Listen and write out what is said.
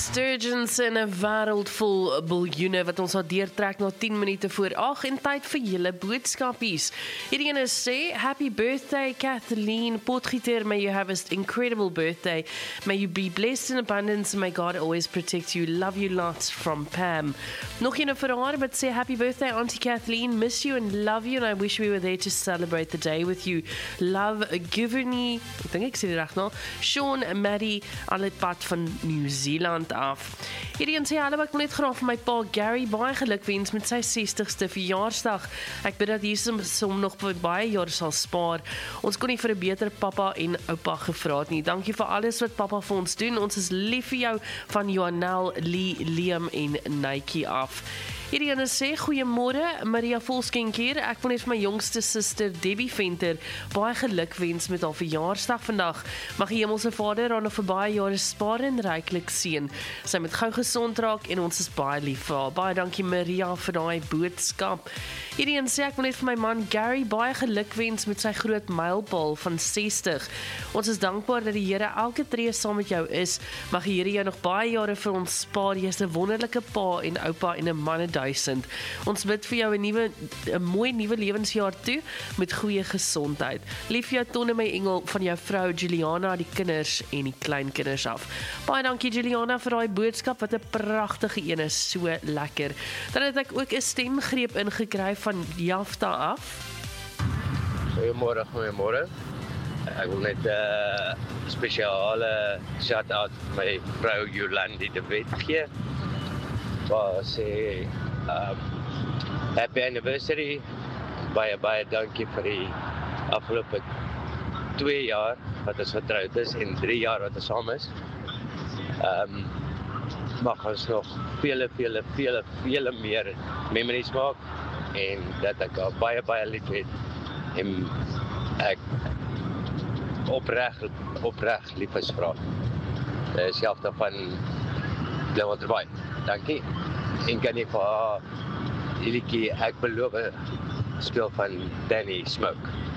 Sturgeons in 'n wêreld vol biljoene wat ons al deurtrek na 10 minute voor 8 en tyd vir julle boodskapies. Hierdie ene sê, happy birthday Kathleen Potgieter, may you have an incredible birthday. May you be blessed in abundance and may God always protect you. Love you lots from Pam. Nog een vir haar wat sê, happy birthday Auntie Kathleen, miss you and love you and I wish we were there to celebrate the day with you. Love Giverny, ek dink ek sê dit reg nou, Sean, Maddie, al het pad van New Zealand af. Hierdie een sê, hallo, ek wil net graag vir my pa Gary baie gelukwens met sy 60ste verjaarsdag. Ek bid dat Jesus hom nog vir baie jare sal spaar. Ons kon nie vir 'n beter pappa en oupa gevra het nie. Dankie vir alles wat pappa vir ons doen. Ons is lief vir jou, van Johanel, Lee, Liam en Nike af. Hierdie ene sê, goeiemôre, Maria Volskenk hier. Ek wil net vir my jongste suster Debbie Venter baie gelukwens met haar verjaarsdag vandag. Mag die Hemelse Vader haar nog vir baie jare spaar en ryklik seën. Sy moet gou gesond raak en ons is baie lief vir haar. Baie dankie Maria vir daai boodskap. Hierdie een sê, ek wil net vir my man Gary baie gelukwens met sy groot mylpaal van 60. Ons is dankbaar dat die Here elke tree saam met jou is. Mag die Here jou nog baie jare vir ons spaar. Jy is 'n wonderlike pa en oupa en 'n man 1000. Ons bid vir jou 'n mooi nuwe lewensjaar toe met goeie gesondheid. Lief jou Tonne my engel van jou vrou Juliana, die kinders en die kleinkinders af. Baie dankie Juliana vir daai boodskap, wat 'n pragtige een is, so lekker. Dan het ek ook 'n stemgreep ingekry van Jafta af. Goeiemôre. Ek wil net 'n spesiale shout-out vir my vrou Jolandi de Wet gee. Waar sê happy anniversary. Baie dankie vir die afgelope 2 jaar wat ons getroud is en 3 jaar wat ons saam is. Mag ons nog vele meer memories maak en dat ek haar baie lief het en ek opreg lief is vir haar. Dis Jafta van Bloemfontein. Dankie. En kan jy vir haar die liedjie Ek Beloof speel van Danny Smoke.